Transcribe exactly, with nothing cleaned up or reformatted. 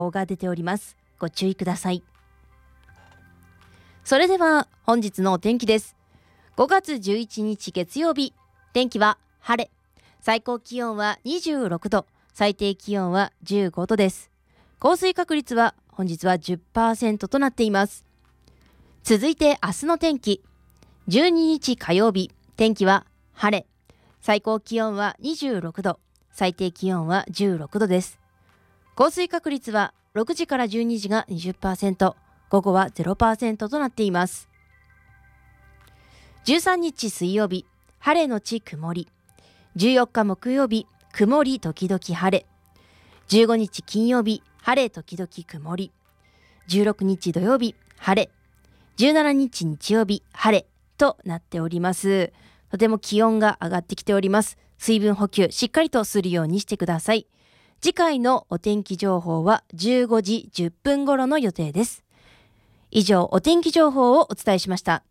が出ております。ご注意ください。それでは本日のお天気です。ごがつじゅういちにち月曜日、天気は晴れ、最高気温はにじゅうろくど、最低気温はじゅうごどです。降水確率は本日は じゅっパーセント となっています。続いて明日の天気。じゅうににち火曜日、天気は晴れ、最高気温はにじゅうろくど、最低気温はじゅうろくどです。降水確率はろくじからじゅうにじが にじゅっパーセント、午後は ゼロパーセント となっています。じゅうさんにち水曜日、晴れのち曇り。じゅうよっか木曜日、曇り時々晴れ。じゅうごにち金曜日、晴れ時々曇り。じゅうろくにち土曜日、晴れ。じゅうしちにち日曜日、晴れとなっております。とても気温が上がってきております。水分補給しっかりとするようにしてください。次回のお天気情報はじゅうごじじゅっぷん頃の予定です。以上、お天気情報をお伝えしました。